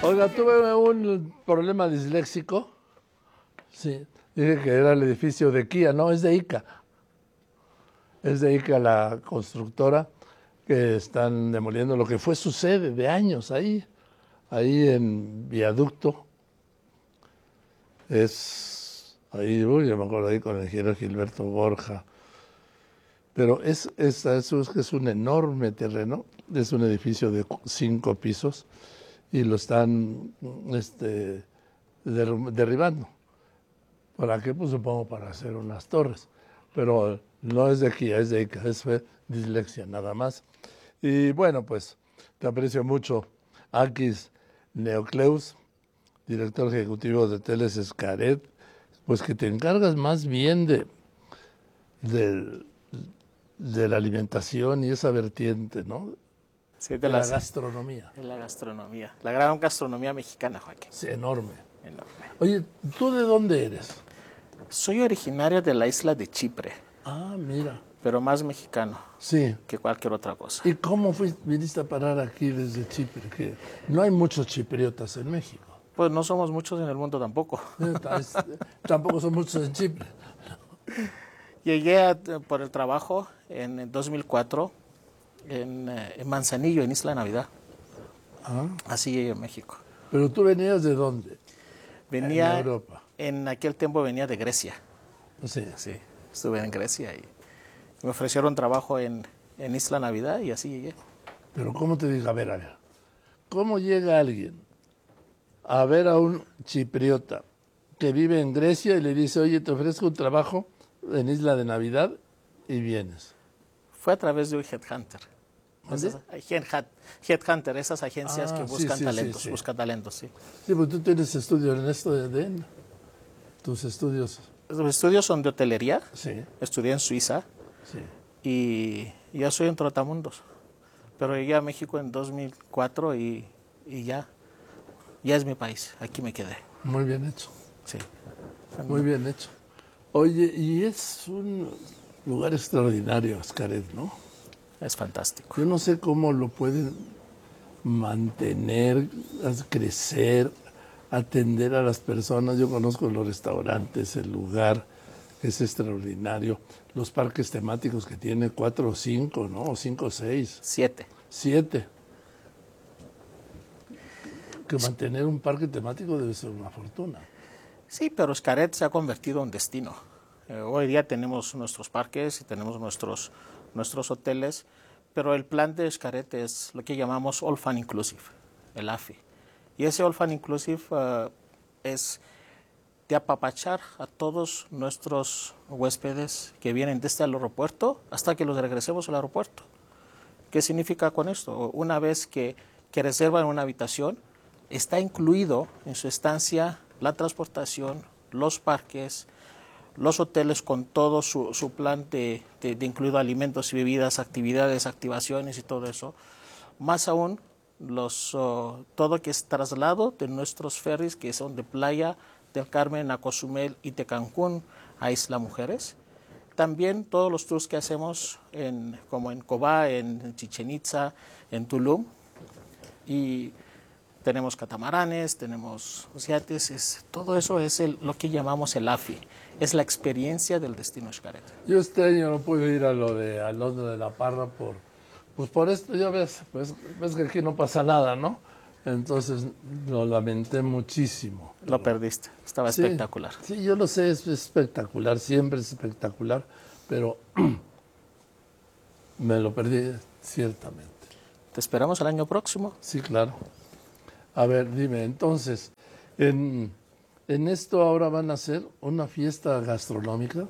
Oiga, tuve un problema disléxico. Sí, dije que era el edificio de Kia, no, es de ICA. Es de ICA la constructora que están demoliendo lo que fue su sede de años ahí en Viaducto. Es ahí, uy, yo me acuerdo ahí con el ingeniero Gilberto Borja. Pero es un enorme terreno, es un edificio de 5 pisos y lo están derribando. ¿Para qué? Pues supongo para hacer unas torres. Pero no es de aquí, es de ICA, es dislexia nada más. Y bueno, pues te aprecio mucho, Akis Neocleus, director ejecutivo de Teles Escaret, pues que te encargas más bien de la alimentación y esa vertiente, ¿no? Sí, de la gastronomía. De la gastronomía. La gran gastronomía mexicana, Joaquín. Sí, enorme. Enorme. Oye, ¿tú de dónde eres? Soy originario de la isla de Chipre. Ah, mira. Pero más mexicano. Sí. Que cualquier otra cosa. ¿Y cómo viniste a parar aquí desde Chipre? Que no hay muchos chipriotas en México. Pues no somos muchos en el mundo tampoco. Tampoco son muchos en Chipre. Llegué por el trabajo en 2004 en Manzanillo, en Isla Navidad. Ah. Así llegué a México. ¿Pero tú venías de dónde? Venía, en Europa. En aquel tiempo venía de Grecia. Sí. Sí, estuve en Grecia y me ofrecieron trabajo en Isla Navidad y así llegué. Pero ¿cómo te digo? A ver. ¿Cómo llega alguien a ver a un chipriota que vive en Grecia y le dice, oye, te ofrezco un trabajo en Isla de Navidad y vienes? Fue a través de un headhunter. Headhunter, esas agencias que buscan talentos, sí. Buscan talentos, sí. Sí, pues tú tienes estudios en esto de tus estudios. Los estudios son de hotelería. Sí. Estudié en Suiza. Sí. Y ya soy en Trotamundos. Pero llegué a México en 2004 y ya es mi país. Aquí me quedé. Muy bien hecho. Sí. Muy bien hecho. Oye, y es un lugar extraordinario, Xcaret, ¿no? Es fantástico. Yo no sé cómo lo pueden mantener, crecer, atender a las personas. Yo conozco los restaurantes, el lugar es extraordinario. Los parques temáticos que tiene 4 o 5, ¿no? O 5 o 6. 7. 7. Que mantener un parque temático debe ser una fortuna. Sí, pero Xcaret se ha convertido en destino. Hoy día tenemos nuestros parques y tenemos nuestros hoteles, pero el plan de Xcaret es lo que llamamos All Fun Inclusive, el AFI. Y ese All Fun Inclusive es de apapachar a todos nuestros huéspedes que vienen desde el aeropuerto hasta que los regresemos al aeropuerto. ¿Qué significa con esto? Una vez que reservan una habitación, está incluido en su estancia la transportación, los parques, los hoteles con todo su plan de incluido alimentos y bebidas, actividades, activaciones y todo eso. Más aún, todo que es traslado de nuestros ferries que son de Playa del Carmen a Cozumel y de Cancún a Isla Mujeres. También todos los tours que hacemos como en Cobá, en Chichén Itzá, en Tulum. Y tenemos catamaranes, tenemos yates, todo eso es lo que llamamos el AFI, es la experiencia del destino Xcaret. Yo este año no puedo ir a lo de Alondra de la Parra por esto, ya ves que aquí no pasa nada, ¿no? Entonces lo lamenté muchísimo. Lo perdiste, estaba espectacular. Sí, yo lo sé, es espectacular, siempre es espectacular, pero me lo perdí ciertamente. ¿Te esperamos el año próximo? Sí, claro. A ver, dime, entonces, en esto ahora van a hacer una fiesta gastronómica.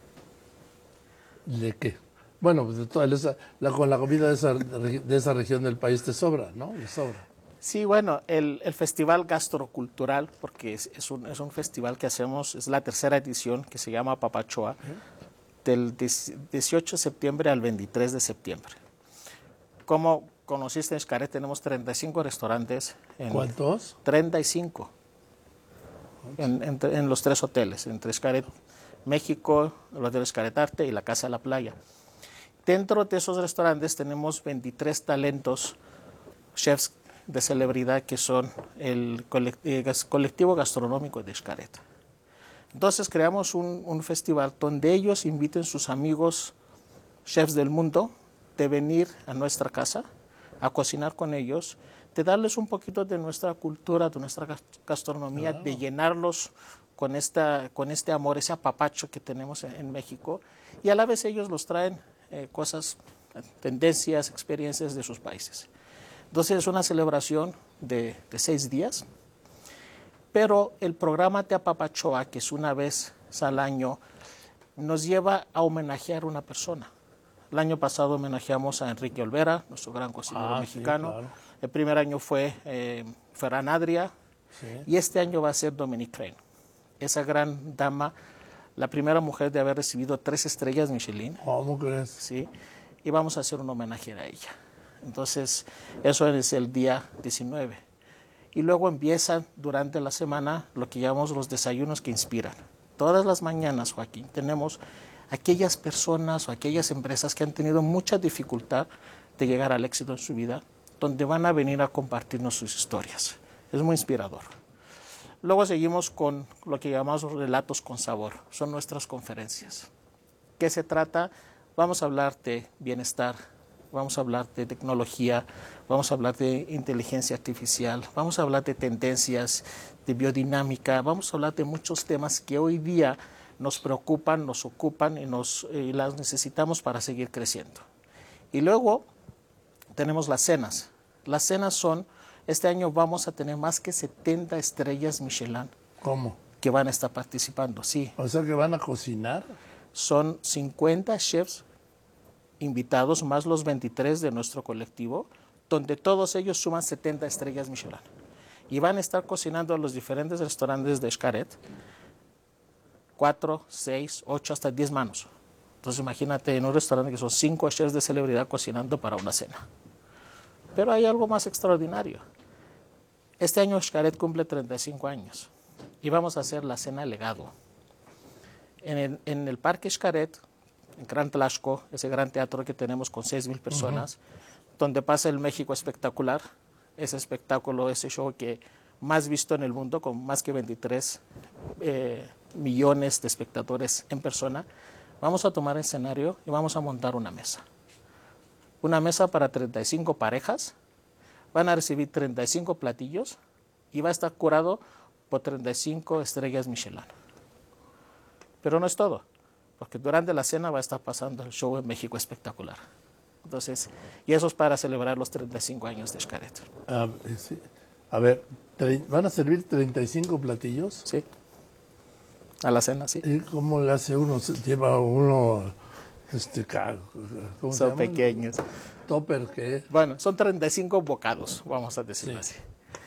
¿De qué? Bueno, pues de toda con la comida de esa región del país te sobra, ¿no? Le sobra. Sí, bueno, el Festival Gastrocultural, porque es un festival que hacemos, es la tercera edición, que se llama Papachoa, del 18 de septiembre al 23 de septiembre. Como conociste en Xcaret, tenemos 35 restaurantes. ¿Cuántos? 35. En los 3 hoteles, entre Xcaret México, el Hotel Xcaret Arte y la Casa de la Playa. Dentro de esos restaurantes tenemos 23 talentos, chefs de celebridad que son el colectivo gastronómico de Xcaret. Entonces creamos un festival donde ellos inviten sus amigos chefs del mundo de venir a nuestra casa a cocinar con ellos, de darles un poquito de nuestra cultura, de nuestra gastronomía, de llenarlos con este amor, ese apapacho que tenemos en México, y a la vez ellos los traen cosas, tendencias, experiencias de sus países. Entonces es una celebración de 6 días, pero el programa de Apapachoa, que es una vez al año, nos lleva a homenajear a una persona. El año pasado homenajeamos a Enrique Olvera, nuestro gran cocinero mexicano. Sí, claro. El primer año fue Ferran Adrià, Sí. y este año va a ser Dominique Crane, esa gran dama, la primera mujer de haber recibido 3 estrellas Michelin. ¿Cómo crees? ¿Sí? Y vamos a hacer un homenaje a ella. Entonces, eso es el día 19. Y luego empiezan durante la semana lo que llamamos los desayunos que inspiran. Todas las mañanas, Joaquín, tenemos aquellas personas o aquellas empresas que han tenido mucha dificultad de llegar al éxito en su vida, donde van a venir a compartirnos sus historias. Es muy inspirador. Luego seguimos con lo que llamamos relatos con sabor. Son nuestras conferencias. ¿Qué se trata? Vamos a hablar de bienestar, vamos a hablar de tecnología, vamos a hablar de inteligencia artificial, vamos a hablar de tendencias, de biodinámica, vamos a hablar de muchos temas que hoy día nos preocupan, nos ocupan y las necesitamos para seguir creciendo. Y luego tenemos las cenas. Las cenas son, este año vamos a tener más que 70 estrellas Michelin. ¿Cómo? Que van a estar participando, sí. O sea que van a cocinar. Son 50 chefs invitados, más los 23 de nuestro colectivo, donde todos ellos suman 70 estrellas Michelin. Y van a estar cocinando a los diferentes restaurantes de Xcaret, 4, 6, 8, hasta 10 manos. Entonces imagínate en un restaurante que son 5 chefs de celebridad cocinando para una cena. Pero hay algo más extraordinario. Este año Xcaret cumple 35 años y vamos a hacer la cena legado. En el Parque Xcaret, en Gran Tlaxco, ese gran teatro que tenemos con 6,000 personas, donde pasa el México espectacular, ese espectáculo, ese show que más visto en el mundo, con más que 23 millones de espectadores en persona, vamos a tomar el escenario y vamos a montar una mesa. Una mesa para 35 parejas, van a recibir 35 platillos y va a estar curado por 35 estrellas Michelin. Pero no es todo, porque durante la cena va a estar pasando el show en México espectacular. Entonces, y eso es para celebrar los 35 años de Xcaret. Sí. A ver, ¿van a servir 35 platillos? Sí, a la cena, sí. ¿Y cómo le hace uno? ¿Lleva uno, ¿cómo se Son llama? pequeños. ¿Topper qué? Bueno, son 35 bocados, vamos a decirlo así.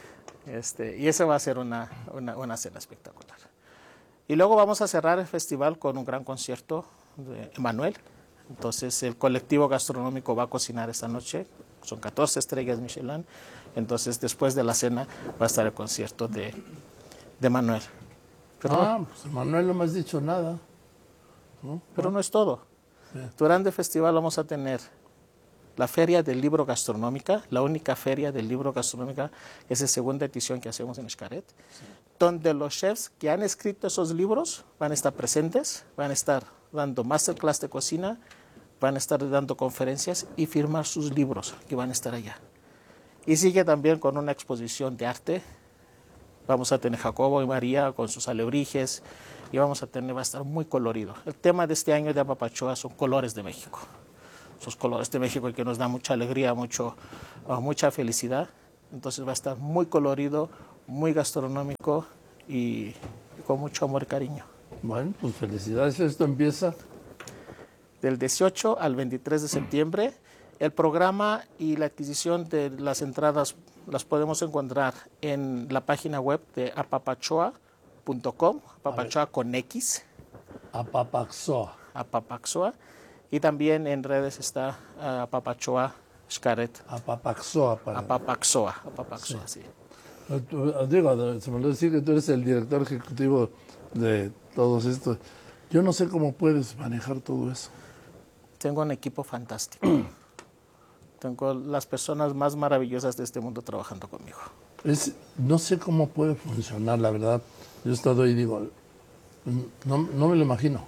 Y esa va a ser una cena espectacular. Y luego vamos a cerrar el festival con un gran concierto de Emmanuel. Entonces el colectivo gastronómico va a cocinar esta noche. Son 14 estrellas Michelin. Entonces después de la cena va a estar el concierto de Emmanuel. Pero, pues Manuel no me has dicho nada. pero no es todo. Durante el festival vamos a tener la Feria del Libro Gastronómica, la única feria del libro gastronómica, es la segunda edición que hacemos en Xcaret, donde los chefs que han escrito esos libros van a estar presentes, van a estar dando masterclass de cocina, van a estar dando conferencias y firmar sus libros que van a estar allá. Y sigue también con una exposición de arte. Vamos a tener Jacobo y María con sus alebrijes y va a estar muy colorido. El tema de este año de Apapachoa son colores de México. Esos colores de México que nos da mucha alegría, mucha felicidad. Entonces va a estar muy colorido, muy gastronómico y con mucho amor y cariño. Bueno, pues felicidades. Esto empieza del 18 al 23 de septiembre. El programa y la adquisición de las entradas las podemos encontrar en la página web de apapachoa.com, apapachoa con X. Apapaxoa. Apapaxoa. Y también en redes está Apapachoa Xcaret. Apapaxoa. Apapaxoa, sí. Digo, se me olvidó decir que tú eres el director ejecutivo de todos estos. Yo no sé cómo puedes manejar todo eso. Tengo un equipo fantástico. Tengo las personas más maravillosas de este mundo trabajando conmigo. No sé cómo puede funcionar, la verdad. Yo he estado ahí y digo, no me lo imagino.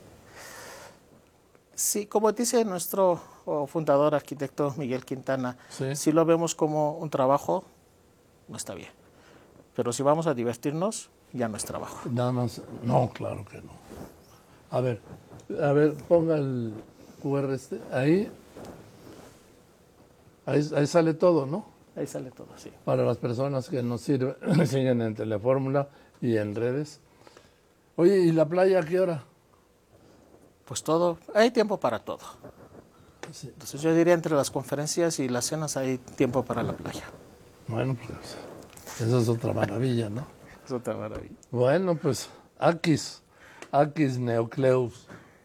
Sí, como dice nuestro fundador, arquitecto Miguel Quintana, si lo vemos como un trabajo, no está bien. Pero si vamos a divertirnos, ya no es trabajo. Nada más, no, claro que no. A ver, ponga el QR ahí sale todo, ¿no? Ahí sale todo, sí. Para las personas que nos siguen en Telefórmula y en redes. Oye, ¿y la playa a qué hora? Pues todo, hay tiempo para todo. Sí. Entonces yo diría entre las conferencias y las cenas hay tiempo para la playa. Bueno, pues eso es otra maravilla, ¿no? Es otra maravilla. Bueno, pues Akis Neocleus.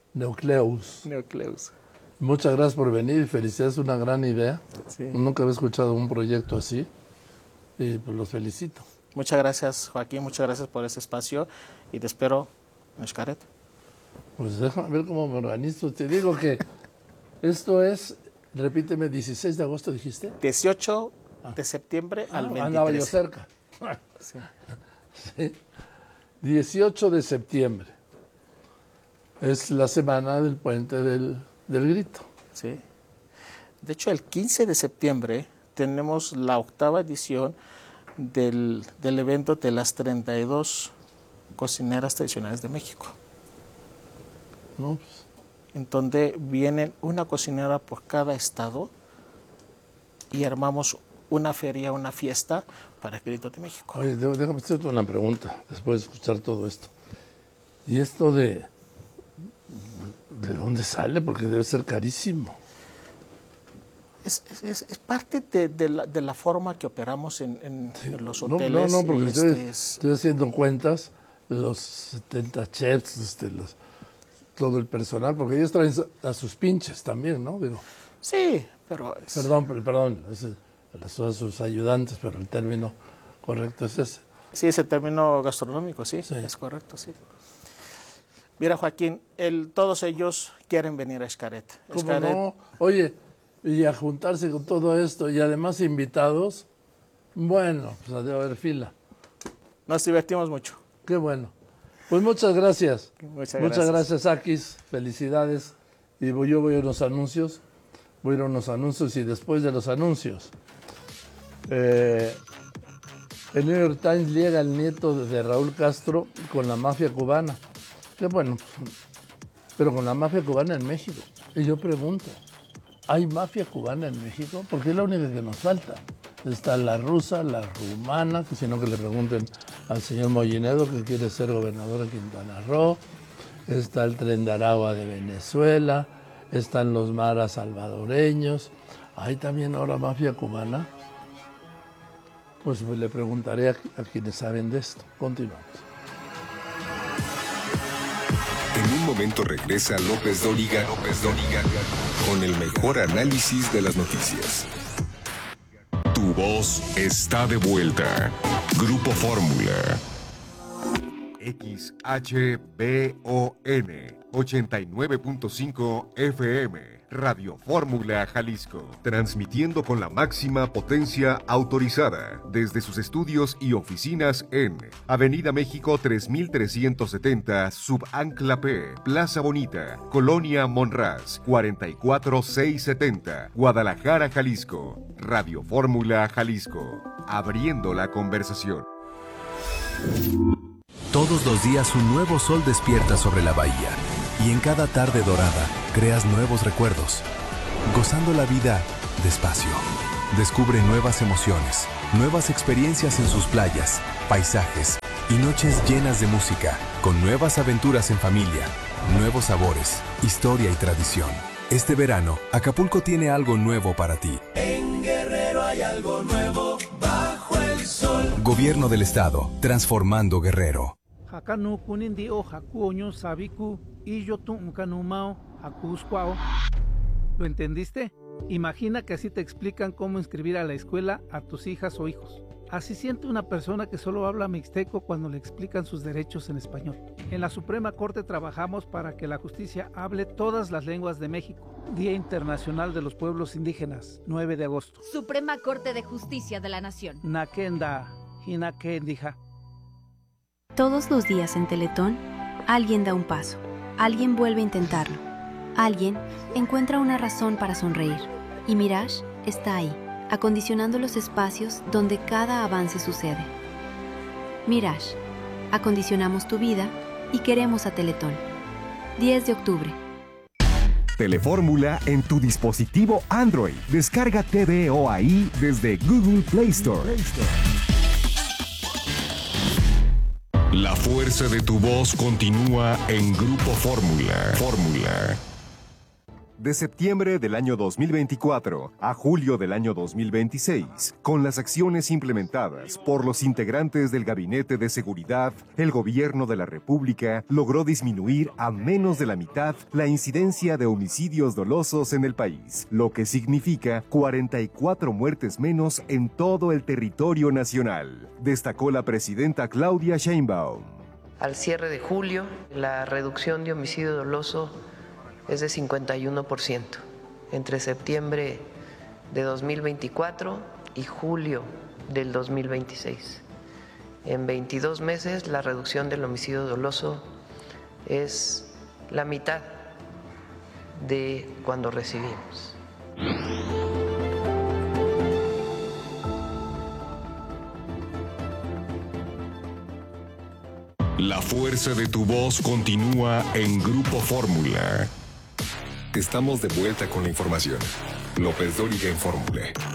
Muchas gracias por venir y felicidades, una gran idea. Sí. Nunca había escuchado un proyecto así y pues los felicito. Muchas gracias, Joaquín, muchas gracias por ese espacio y te espero en Xcaret. Pues déjame ver cómo me organizo. Te digo que esto es, repíteme, 16 de agosto dijiste. 18 de septiembre al 23. Andaba yo cerca. Sí. Sí. 18 de septiembre. Es la semana del Puente del Grito. Sí. De hecho, el 15 de septiembre tenemos la 8ª edición del evento de las 32 cocineras tradicionales de México. ¿No? Pues, En donde vienen una cocinera por cada estado y armamos una feria, una fiesta para el Grito de México. oye, déjame hacerte una pregunta después de escuchar todo esto. ¿Y esto de dónde sale? Porque debe ser carísimo. Es parte de la forma que operamos en los hoteles. No, porque estoy haciendo cuentas, los 70 chefs, todo el personal, porque ellos traen a sus pinches también, ¿no? Digo, Sí, pero... Perdón, a sus ayudantes, pero el término correcto es ese. Sí, ese término gastronómico, sí, Sí. es correcto, sí. Mira, Joaquín, todos ellos quieren venir a Xcaret. ¿Cómo no? Oye, y a juntarse con todo esto, y además invitados, bueno, pues debe haber fila. Nos divertimos mucho. Qué bueno. Pues muchas gracias. Muchas gracias, Akis. Felicidades. Y yo voy a unos anuncios. Y después de los anuncios, el New York Times llega el nieto de Raúl Castro con la mafia cubana. Qué bueno, pero con la mafia cubana en México. Y yo pregunto, ¿hay mafia cubana en México? Porque es la única que nos falta. Está la rusa, la rumana, que si no que le pregunten al señor Mollinedo, que quiere ser gobernador de Quintana Roo. Está el Tren de Aragua de Venezuela. Están los maras salvadoreños. ¿Hay también ahora mafia cubana? Pues le preguntaré a quienes saben de esto. Continuamos. En un momento regresa López Dóriga con el mejor análisis de las noticias. Tu voz está de vuelta. Grupo Fórmula. XHBON 89.5 FM. Radio Fórmula Jalisco. Transmitiendo con la máxima potencia autorizada desde sus estudios y oficinas en Avenida México 3370, Subancla P, Plaza Bonita, Colonia Monraz, 44670, Guadalajara, Jalisco. Radio Fórmula Jalisco. Abriendo la conversación. Todos los días un nuevo sol despierta sobre la bahía y en cada tarde dorada creas nuevos recuerdos. Gozando la vida despacio. Descubre nuevas emociones, nuevas experiencias en sus playas, paisajes y noches llenas de música, con nuevas aventuras en familia, nuevos sabores, historia y tradición. Este verano, Acapulco tiene algo nuevo para ti. En Guerrero hay algo nuevo bajo el sol. Gobierno del Estado, transformando Guerrero. Hakanu kunindio hakuoño sabiku y yo tuncanumao hakuscuao. ¿Lo entendiste? Imagina que así te explican cómo inscribir a la escuela a tus hijas o hijos. Así siente una persona que solo habla mixteco cuando le explican sus derechos en español. En la Suprema Corte trabajamos para que la justicia hable todas las lenguas de México. Día Internacional de los Pueblos Indígenas, 9 de agosto. Suprema Corte de Justicia de la Nación. Nakenda, Hinakendija. Todos los días en Teletón, alguien da un paso, alguien vuelve a intentarlo, alguien encuentra una razón para sonreír. Y Mirage está ahí, acondicionando los espacios donde cada avance sucede. Mirage, acondicionamos tu vida y queremos a Teletón. 10 de octubre. Telefórmula en tu dispositivo Android. Descarga TVO ahí desde Google Play Store. La fuerza de tu voz continúa en Grupo Fórmula. De septiembre del año 2024 a julio del año 2026, con las acciones implementadas por los integrantes del Gabinete de Seguridad, el Gobierno de la República logró disminuir a menos de la mitad la incidencia de homicidios dolosos en el país, lo que significa 44 muertes menos en todo el territorio nacional, destacó la presidenta Claudia Sheinbaum. Al cierre de julio, la reducción de homicidio doloso es de 51%, entre septiembre de 2024 y julio del 2026. En 22 meses, la reducción del homicidio doloso es la mitad de cuando recibimos. La fuerza de tu voz continúa en Grupo Fórmula. Estamos de vuelta con la información. López Dóriga en Fórmula.